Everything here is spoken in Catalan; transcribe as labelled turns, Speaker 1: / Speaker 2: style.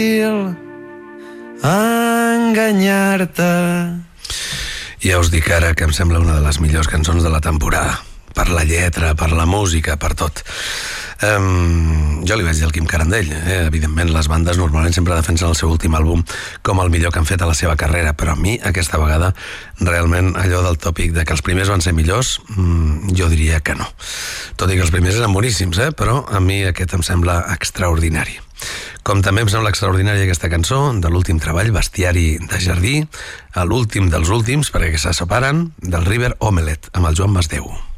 Speaker 1: enganyar-te. Ja us dic ara que em sembla una de les millors cançons de la temporada. Per la lletra, per la música, per tot. Jo li vaig dir al Quim Carandell, evidentment les bandes normalment sempre defensen el seu últim àlbum com el millor que han fet a la seva carrera, però a mi aquesta vegada realment allò del tòpic de que els primers van ser millors, jo diria que no. Tot i que els primers eren boníssims, però a mi aquest em sembla extraordinari. Com també em sembla extraordinària aquesta cançó de l'últim treball, Bestiari de jardí, l'últim dels últims, perquè se separen, del River Omelette, amb el Joan Masdeu.